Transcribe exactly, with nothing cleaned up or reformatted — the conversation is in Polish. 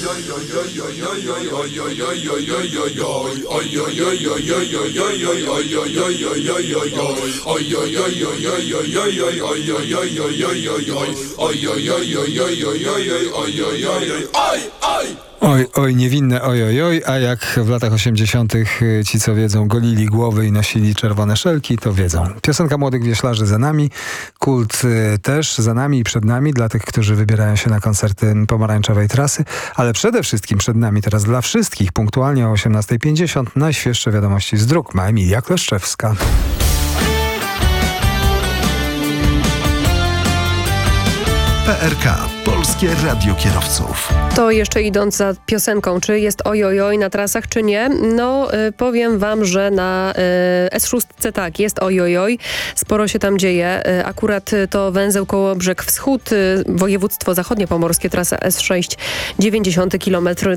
Oj, oj, niewinne oj, oj, oj, a jak w latach osiemdziesiątych ci, co wiedzą, golili głowy i nosili czerwone szelki, to wiedzą. Piosenka Młodych Wioślarzy za nami, kult y, też za nami i przed nami, dla tych, którzy wybierają się na koncerty pomarańczowej trasy, ale przede wszystkim przed nami teraz dla wszystkich, punktualnie o osiemnasta pięćdziesiąt, najświeższe wiadomości z dróg ma Emilia Kleszczewska. P R K. Polskie Radio Kierowców. To jeszcze idąc za piosenką, czy jest ojojoj na trasach, czy nie? No, y, powiem wam, że na y, S sześć tak, jest ojojoj. Sporo się tam dzieje. Y, akurat y, to węzeł Kołobrzeg Wschód, y, województwo zachodniopomorskie, trasa S sześć, dziewięćdziesiąty kilometr